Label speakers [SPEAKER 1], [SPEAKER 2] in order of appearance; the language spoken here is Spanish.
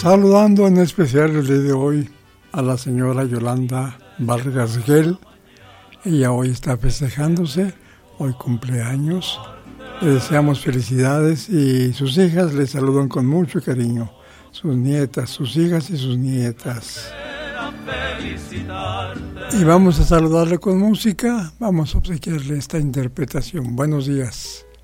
[SPEAKER 1] Saludando en especial el día de hoy a la señora Yolanda Vargas Guel. Ella hoy está festejándose, hoy cumpleaños. Le deseamos felicidades y sus hijas le saludan con mucho cariño. Sus nietas, sus hijas y sus nietas. Y vamos a saludarle con música. Vamos a obsequiarle esta interpretación. Buenos días.